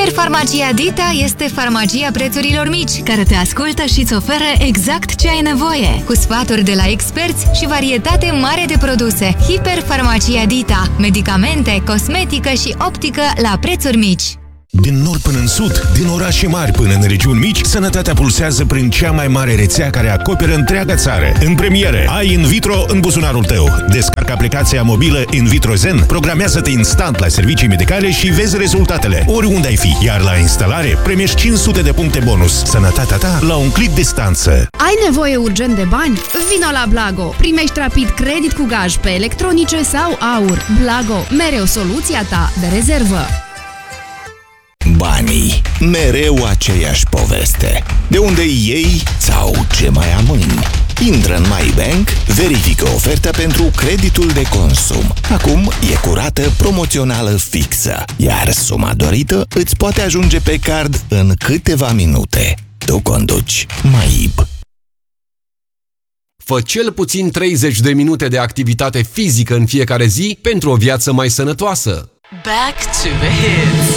Hiperfarmacia Dita este farmacia prețurilor mici, care te ascultă și îți oferă exact ce ai nevoie, cu sfaturi de la experți și varietate mare de produse. Hiperfarmacia Dita. Medicamente, cosmetică și optică la prețuri mici. Din nord până în sud, din orașe mari până în regiuni mici, sănătatea pulsează prin cea mai mare rețea care acoperă întreaga țară. În premiere, ai In Vitro în buzunarul tău. Descarcă aplicația mobilă In Vitro Zen, programează-te instant la servicii medicale și vezi rezultatele, oriunde ai fi. Iar la instalare, primești 500 de puncte bonus. Sănătatea ta la un click distanță. Ai nevoie urgent de bani? Vino la Blago! Primești rapid credit cu gaj pe electronice sau aur. Blago, mereu soluția ta de rezervă. Banii, mereu aceeași poveste. De unde iei sau ce mai amâni? Intră în MyBank, verifică oferta pentru creditul de consum. Acum e cu rată promoțională fixă, iar suma dorită îți poate ajunge pe card în câteva minute. Tu conduci MyIB. Fă cel puțin 30 de minute de activitate fizică în fiecare zi pentru o viață mai sănătoasă. Back to the hits.